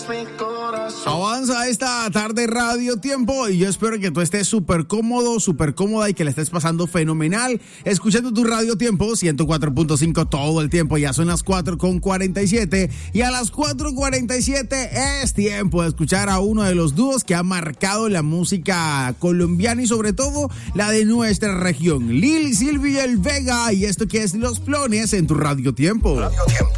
Avanza esta tarde Radio Tiempo y yo espero que tú estés súper cómodo, súper cómoda y que le estés pasando fenomenal escuchando tu Radio Tiempo 104.5 todo el tiempo. Ya son las 4:47 y a las 4:47 es tiempo de escuchar a uno de los dúos que ha marcado la música colombiana y sobre todo la de nuestra región, Lil Silvio y el Vega, y esto que es Los Clones en tu Radio Tiempo. Radio Tiempo.